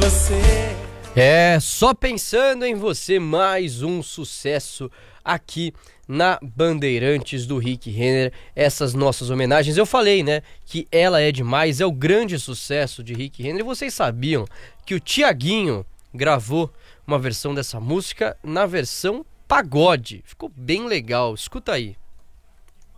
Só pensando em você, mais um sucesso aqui na Bandeirantes do Rick Renner. Essas nossas homenagens, eu falei, né, que Ela é Demais é o grande sucesso de Rick Renner. E vocês sabiam que o Thiaguinho gravou uma versão dessa música na versão pagode? Ficou bem legal, escuta aí.